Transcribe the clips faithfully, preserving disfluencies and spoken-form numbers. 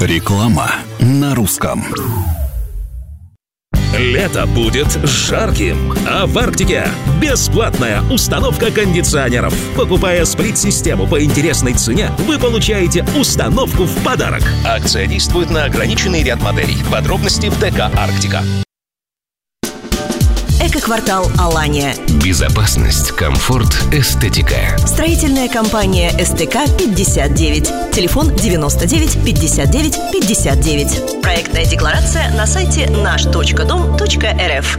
Реклама на русском. Лето будет жарким, а в Арктике бесплатная установка кондиционеров. Покупая сплит-систему по интересной цене, вы получаете установку в подарок. Акция действует на ограниченный ряд моделей. Подробности в ДК «Арктика». Эко-квартал «Алания». Безопасность, комфорт, эстетика. Строительная компания СТК пятьдесят девять. Телефон девяносто девять пятьдесят девять пятьдесят девять. Проектная декларация на сайте наш точка дом точка эр эф.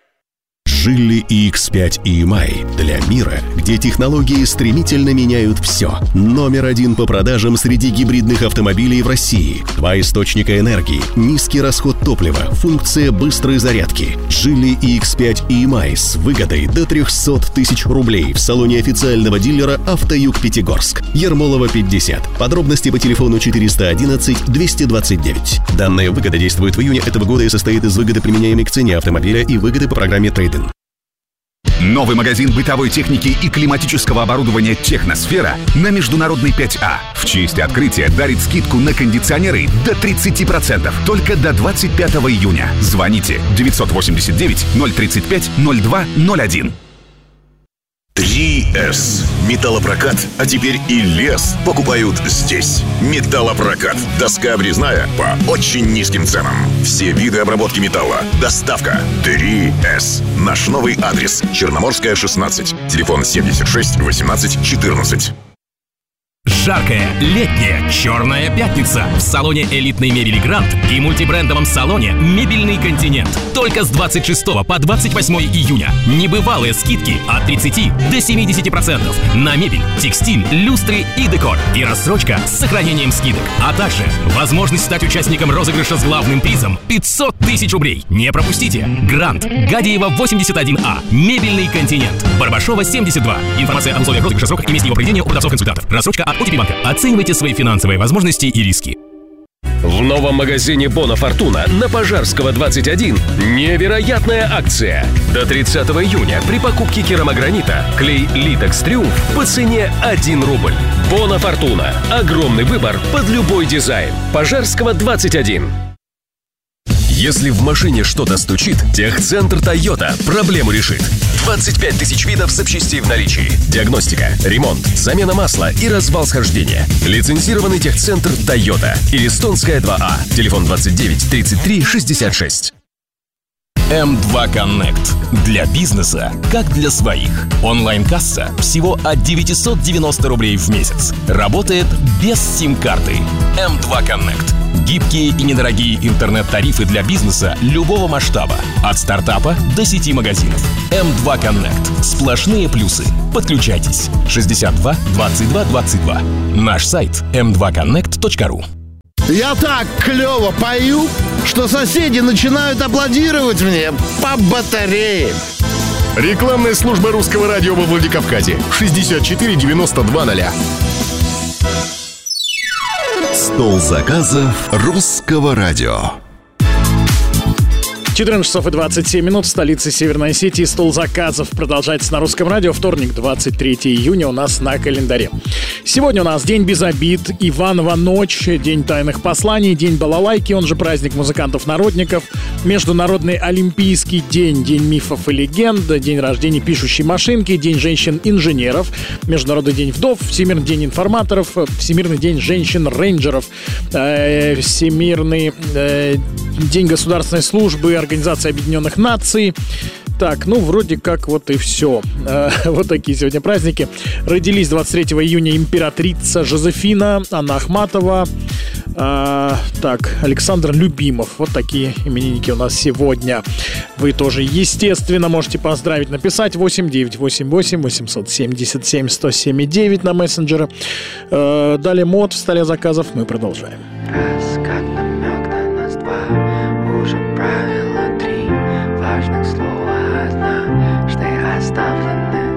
Geely и икс пять и эм ай для мира, где технологии стремительно меняют все. Номер один по продажам среди гибридных автомобилей в России. Два источника энергии, низкий расход топлива, функция быстрой зарядки. Geely и икс пять и эм ай с выгодой до триста тысяч рублей в салоне официального дилера «Автоюг Пятигорск». Ермолова, пятьдесят. Подробности по телефону четыреста одиннадцать двести двадцать девять. Данная выгода действует в июне этого года и состоит из выгоды, применяемой к цене автомобиля, и выгоды по программе «Трейд-ин». Новый магазин бытовой техники и климатического оборудования «Техносфера» на Международной пять А в честь открытия дарит скидку на кондиционеры до тридцать процентов только до двадцать пятого июня. Звоните девятьсот восемьдесят девять ноль тридцать пять ноль два ноль один. три эс. Металлопрокат, а теперь и лес покупают здесь. Металлопрокат. Доска обрезная по очень низким ценам. Все виды обработки металла. Доставка. три эс. Наш новый адрес. Черноморская, шестнадцать. Телефон семьдесят шесть восемнадцать четырнадцать. Жаркая летняя черная пятница в салоне элитной мебели «Грант» и мультибрендовом салоне «Мебельный континент». Только с двадцать шестого по двадцать восьмое июня. Небывалые скидки от тридцати до семидесяти процентов на мебель, текстиль, люстры и декор. И рассрочка с сохранением скидок. А также возможность стать участником розыгрыша с главным призом пятьсот тысяч рублей. Не пропустите. «Грант», Гадиева, восемьдесят один А. «Мебельный континент», Барбашова, семьдесят два. Информация о условиях розыгрыша, сроках и месте его проведения у продавцов-консультантов. Рассрочка от о тэ пи банка. Оценивайте свои финансовые возможности и риски. В новом магазине «Бона Фортуна» на Пожарского, двадцать один невероятная акция. До тридцатого июня при покупке керамогранита клей Литекс Триумф по цене один рубль. «Бона Фортуна» – огромный выбор под любой дизайн. Пожарского, двадцать один. Если в машине что-то стучит, Техцентр Toyota проблему решит. двадцать пять тысяч видов запчастей в наличии. Диагностика, ремонт, замена масла и развал схождения. Лицензированный Техцентр Toyota. Элистонская, два А. Телефон двадцать девять тридцать три шестьдесят шесть. эм два Connect. Для бизнеса, как для своих. Онлайн-касса всего от девятьсот девяносто рублей в месяц. Работает без сим-карты. эм два Connect. Гибкие и недорогие интернет-тарифы для бизнеса любого масштаба. От стартапа до сети магазинов. эм два Connect. Сплошные плюсы. Подключайтесь. шестьдесят два двадцать два двадцать два. Наш сайт эм два коннект точка ру. Я так клево пою, что соседи начинают аплодировать мне по батарее. Рекламная служба русского радио во Владикавказе. шестьдесят четыре девяносто два ноль. Стол заказов русского радио. четырнадцать часов и двадцать семь минут в столице Северной Осетии. Стол заказов продолжается на русском радио. Вторник, двадцать третьего июня у нас на календаре. Сегодня у нас День без обид, Иванова ночь, День тайных посланий, День балалайки, он же праздник музыкантов-народников, Международный олимпийский день, День мифов и легенд, День рождения пишущей машинки, День женщин-инженеров, Международный день вдов, Всемирный день информаторов, Всемирный день женщин-рейнджеров, э, Всемирный э, день государственной службы, Организации Объединенных Наций. Так, ну, вроде как вот и все. Э, вот такие сегодня праздники. Родились двадцать третьего июня императрица Жозефина, Анна Ахматова, э, так, Александр Любимов. Вот такие именинники у нас сегодня. Вы тоже, естественно, можете поздравить, написать восемь девятьсот восемьдесят восемь восемьсот семьдесят семь сто семь девять на мессенджеры. Э, далее мод в столе заказов. Мы продолжаем.